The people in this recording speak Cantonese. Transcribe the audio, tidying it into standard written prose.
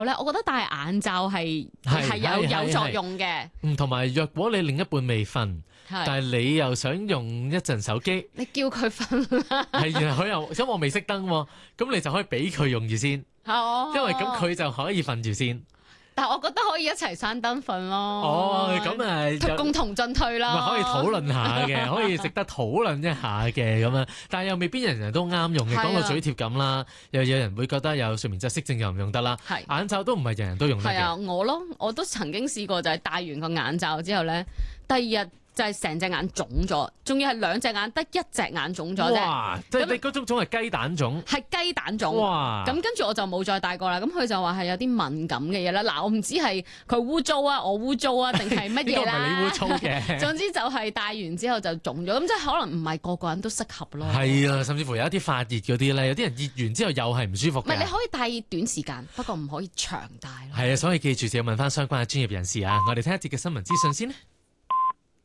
咧，我覺得戴眼罩係有作用嘅。 同埋若果你另一半未瞓，但係你又想用一陣手機， 你叫佢瞓啦。 係，然後佢又想我未熄燈喎，咁你就可以俾佢用住先，因為咁佢就可以瞓住先。 但係我覺得可以一齊閂燈瞓咯。 哦，咁啊， 共同進退啦。 咪可以討論下嘅，可以值得討論一下嘅咁樣，但係又未必人人都啱用嘅。講個嘴貼咁啦，又有人會覺得有睡眠窒息症又唔用得啦。眼罩都唔係人人都用得嘅。係啊， 我都曾經試過，就係戴完個眼罩之後咧，第二日就係成隻眼腫咗，仲要係兩隻眼得一隻眼腫咗啫。 哇！即係你嗰種腫係雞蛋腫， 係雞蛋腫。 哇！ 咁跟住我就冇再戴過啦。咁佢就話係有啲敏感嘅嘢啦。嗱，我唔知係佢污糟啊，我污糟啊，定係乜嘢啦？ 應該唔係你污糟嘅。 總之就係戴完之後就腫咗，咁即係可能唔係個個人都適合咯。 係啊，甚至乎有一啲發熱嗰啲咧，有啲人熱完之後又係唔舒服嘅。 唔係，你可以戴短時間，不過唔可以長戴咯。 係啊，所以記住就要問翻相關嘅專業人士啊。我哋聽一節嘅新聞資訊先。